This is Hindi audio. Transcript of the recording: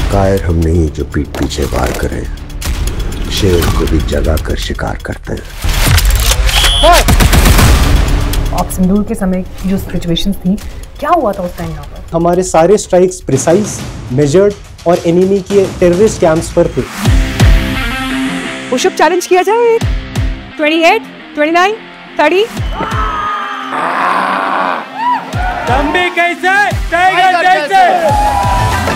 कायर हम नहीं जो पीठ पीछे वार करें, शेर को भी जगा कर शिकार करते हैं। आप सिंदूर के समय की जो सिचुएशंस थी, क्या हुआ था उस टाइम यहाँ पर? हमारे सारे स्ट्राइक्स प्रिसाइज, मेजर्ड और एनिमी के टेररिस्ट कैंप्स पर थे। पुशअप चैलेंज किया जाए। 28, 29, 30। कैसे? टाइगर